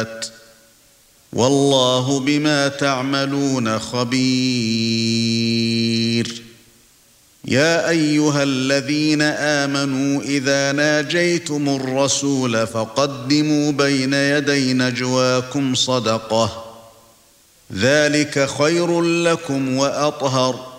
الصالحات والله بما تعملون خبير. يا ايها الذين آمنوا اذا ناجيتم الرسول فقدموا بين يدي نجواكم صدقة ذلك خير لكم وأطهر